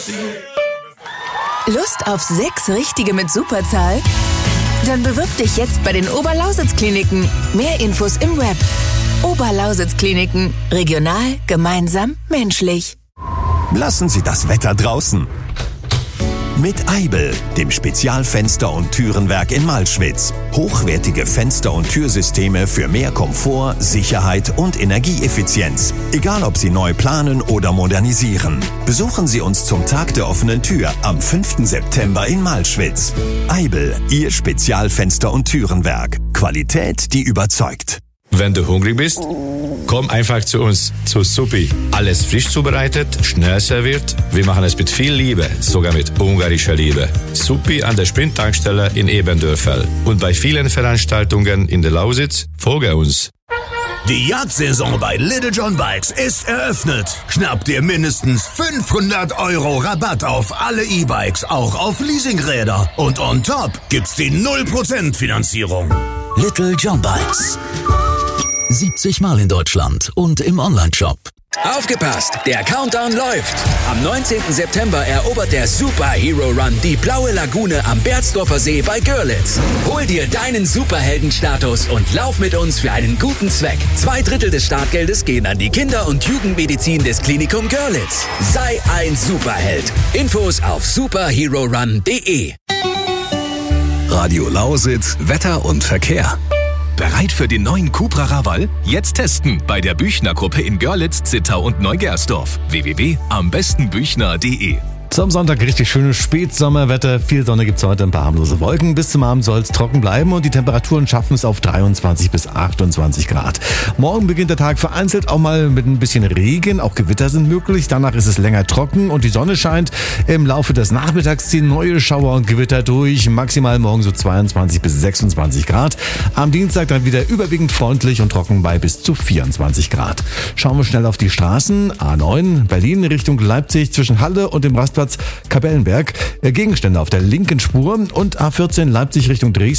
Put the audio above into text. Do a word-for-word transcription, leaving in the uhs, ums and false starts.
Lust auf sechs Richtige mit Superzahl? Dann bewirb dich jetzt bei den Oberlausitz-Kliniken. Mehr Infos im Web. Oberlausitz-Kliniken. Regional, gemeinsam, menschlich. Lassen Sie das Wetter draußen. Mit Eibel, dem Spezialfenster- und Türenwerk in Malschwitz. Hochwertige Fenster- und Türsysteme für mehr Komfort, Sicherheit und Energieeffizienz. Egal, ob Sie neu planen oder modernisieren. Besuchen Sie uns zum Tag der offenen Tür am fünften September in Malschwitz. Eibel, Ihr Spezialfenster- und Türenwerk. Qualität, die überzeugt. Wenn du hungrig bist, komm einfach zu uns, zu Suppi. Alles frisch zubereitet, schnell serviert. Wir machen es mit viel Liebe, sogar mit ungarischer Liebe. Suppi an der Sprint-Tankstelle in Ebendörfel. Und bei vielen Veranstaltungen in der Lausitz, folge uns. Die Jagdsaison bei Little John Bikes ist eröffnet. Schnapp dir mindestens fünfhundert Euro Rabatt auf alle E-Bikes, auch auf Leasingräder. Und on top gibt's die null Prozent Finanzierung. Little John Bikes. siebzig Mal in Deutschland und im Onlineshop. Aufgepasst, der Countdown läuft. Am neunzehnten September erobert der Super Hero Run die blaue Lagune am Berzdorfer See bei Görlitz. Hol dir deinen Superheldenstatus und lauf mit uns für einen guten Zweck. Zwei Drittel des Startgeldes gehen an die Kinder- und Jugendmedizin des Klinikum Görlitz. Sei ein Superheld. Infos auf superhero run punkt de. Radio Lausitz, Wetter und Verkehr. Bereit für den neuen Cupra Raval? Jetzt testen bei der Büchner Gruppe in Görlitz, Zittau und Neugersdorf. w w w punkt am besten büchner punkt de. Zum Sonntag richtig schönes Spätsommerwetter. Viel Sonne gibt's heute, ein paar harmlose Wolken. Bis zum Abend soll es trocken bleiben und die Temperaturen schaffen es auf dreiundzwanzig bis achtundzwanzig Grad. Morgen beginnt der Tag vereinzelt auch mal mit ein bisschen Regen. Auch Gewitter sind möglich. Danach ist es länger trocken und die Sonne scheint. Im Laufe des Nachmittags ziehen neue Schauer und Gewitter durch. Maximal morgen so zweiundzwanzig bis sechsundzwanzig Grad. Am Dienstag dann wieder überwiegend freundlich und trocken bei bis zu vierundzwanzig Grad. Schauen wir schnell auf die Straßen. A neun Berlin Richtung Leipzig zwischen Halle und dem Rastplatz Kapellenberg. Gegenstände auf der linken Spur und A vierzehn Leipzig Richtung Dresden.